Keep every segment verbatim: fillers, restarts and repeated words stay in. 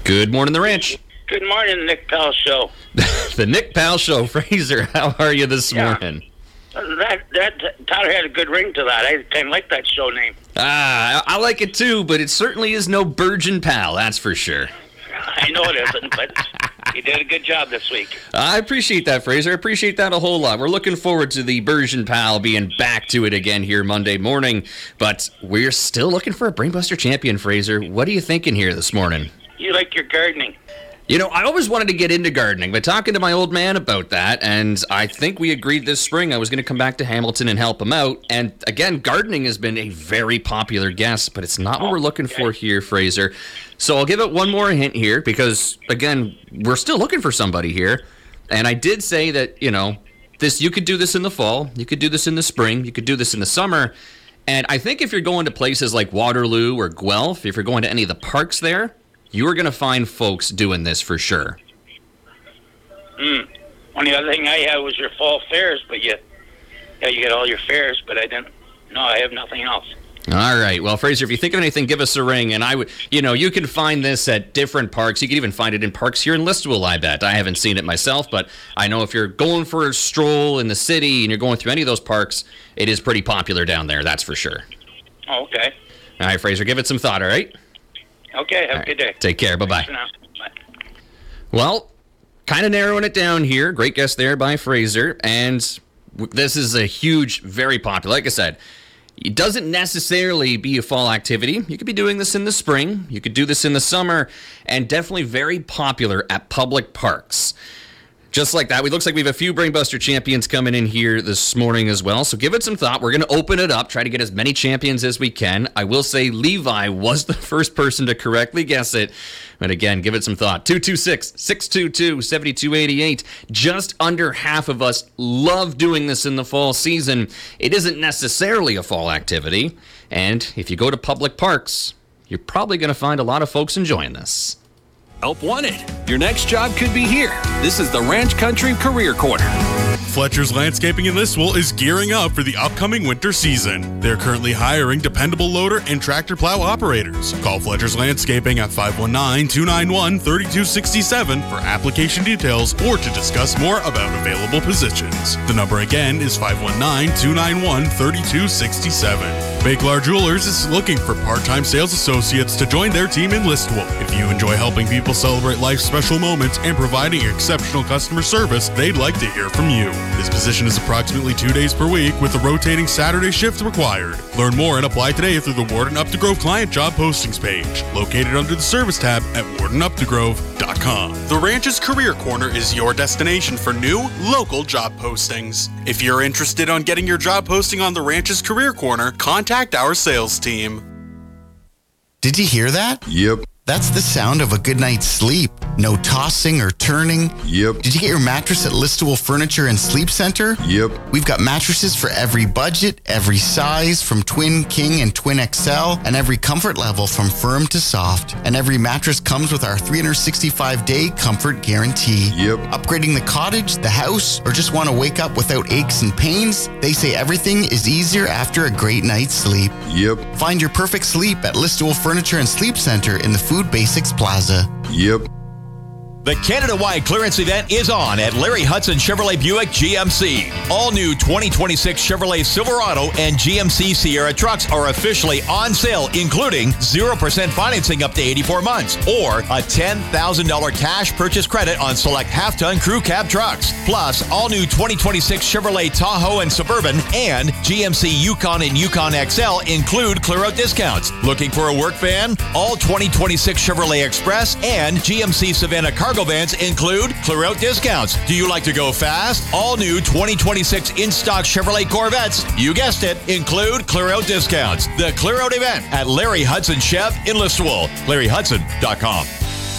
Good morning, The Ranch. Good morning, Nick Powell Show. The Nick Powell Show. Fraser, how are you this Yeah. morning? That that Tyler had a good ring to that. I kind of like that show name. Ah, I I like it too, but it certainly is no Virgin Pal, that's for sure. I know it isn't, but you did a good job this week. I appreciate that, Fraser. I appreciate that a whole lot. We're looking forward to the Virgin Pal being back to it again here Monday morning, but we're still looking for a Brainbuster champion, Fraser. What are you thinking here this morning? You like your gardening. You know, I always wanted to get into gardening, but talking to my old man about that, and I think we agreed this spring I was going to come back to Hamilton and help him out. And again, gardening has been a very popular guess, but it's not what we're looking for here, Fraser. So I'll give it one more hint here because, again, we're still looking for somebody here. And I did say that, you know, this you could do this in the fall, you could do this in the spring, you could do this in the summer. And I think if you're going to places like Waterloo or Guelph, if you're going to any of the parks there, you are going to find folks doing this for sure. Mm. Only other thing I had was your fall fairs, but you, yeah, you get all your fairs, but I didn't. No, I have nothing else. All right. Well, Fraser, if you think of anything, give us a ring. And I would, you know, you can find this at different parks. You can even find it in parks here in Listowel, I bet. I haven't seen it myself, but I know if you're going for a stroll in the city and you're going through any of those parks, it is pretty popular down there. That's for sure. Oh, okay. All right, Fraser, give it some thought, all right? Okay, have All a right. good day. Take care. Bye-bye. Thanks for now. Bye. Well, kind of narrowing it down here. Great guess there by Fraser. And w- this is a huge, very popular. Like I said, it doesn't necessarily be a fall activity. You could be doing this in the spring. You could do this in the summer. And definitely very popular at public parks. Just like that, it looks like we have a few Brainbuster champions coming in here this morning as well. So give it some thought. We're going to open it up, try to get as many champions as we can. I will say Levi was the first person to correctly guess it. But again, give it some thought. two two six, six two two, seven two eight eight. Just under half of us love doing this in the fall season. It isn't necessarily a fall activity. And if you go to public parks, you're probably going to find a lot of folks enjoying this. Help wanted. Your next job could be here. This is the Ranch Country Career Corner. Fletcher's Landscaping in Listowel is gearing up for the upcoming winter season. They're currently hiring dependable loader and tractor plow operators. Call Fletcher's Landscaping at five one nine, two nine one, three two six seven for application details or to discuss more about available positions. The number again is five one nine, two nine one, three two six seven. Bakelar Jewelers is looking for part-time sales associates to join their team in Listowel. If you enjoy helping people celebrate life's special moments and providing exceptional customer service, they'd like to hear from you. This position is approximately two days per week with a rotating Saturday shift required. Learn more and apply today through the Warden Up to Grove client job postings page, located under the service tab at warden up to grove dot com. The Ranch's Career Corner is your destination for new, local job postings. If you're interested on getting your job posting on the Ranch's Career Corner, contact our sales team. Did you hear that? Yep. That's the sound of a good night's sleep. No tossing or turning. Yep. Did you get your mattress at Listowel Furniture and Sleep Center? Yep. We've got mattresses for every budget, every size, from twin, king, and twin X L, and every comfort level from firm to soft. And every mattress comes with our three hundred sixty-five day comfort guarantee. Yep. Upgrading the cottage, the house, or just want to wake up without aches and pains? They say everything is easier after a great night's sleep. Yep. Find your perfect sleep at Listowel Furniture and Sleep Center in the Food Basics Plaza. Yep. The Canada-wide clearance event is on at Larry Hudson Chevrolet Buick G M C. All new twenty twenty-six Chevrolet Silverado and G M C Sierra trucks are officially on sale, including zero percent financing up to eighty-four months or a ten thousand dollars cash purchase credit on select half-ton crew cab trucks. Plus, all new twenty twenty-six Chevrolet Tahoe and Suburban and G M C Yukon and Yukon X L include clear-out discounts. Looking for a work van? All twenty twenty-six Chevrolet Express and G M C Savannah Cargo vans include clear-out discounts. Do you like to go fast? All new twenty twenty-six in-stock Chevrolet Corvettes, you guessed it, include clear-out discounts. The clear-out event at Larry Hudson Chev in Listowel. larry hudson dot com.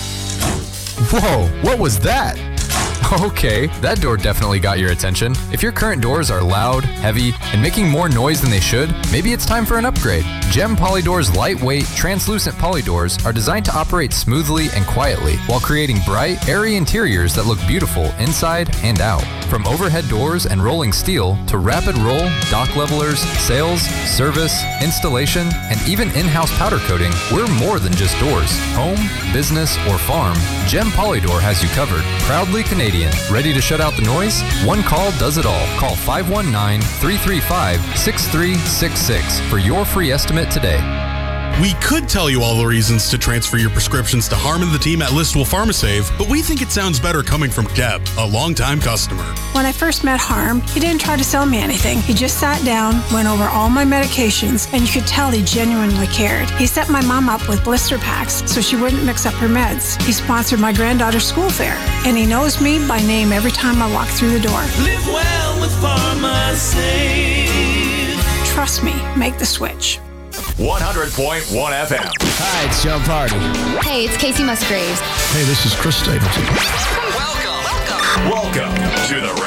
Whoa, what was that? Okay, that door definitely got your attention. If your current doors are loud, heavy, and making more noise than they should, maybe it's time for an upgrade. Gem Polydoor's lightweight, translucent polydoors are designed to operate smoothly and quietly while creating bright, airy interiors that look beautiful inside and out. From overhead doors and rolling steel to rapid roll, dock levelers, sales, service, installation, and even in-house powder coating, we're more than just doors. Home, business, or farm, Gem Polydor has you covered. Proudly Canadian. Ready to shut out the noise? One call does it all. Call five one nine, three three five, six three six six for your free estimate today. We could tell you all the reasons to transfer your prescriptions to Harm and the team at Listowel PharmaSave, but we think it sounds better coming from Deb, a longtime customer. When I first met Harm, he didn't try to sell me anything. He just sat down, went over all my medications, and you could tell he genuinely cared. He set my mom up with blister packs so she wouldn't mix up her meds. He sponsored my granddaughter's school fair, and he knows me by name every time I walk through the door. Live well with PharmaSave. Trust me, make the switch. one hundred point one F M. Hi, it's John Party. Hey, it's Casey Musgraves. Hey, this is Chris Stapleton. Welcome. Welcome. Welcome to the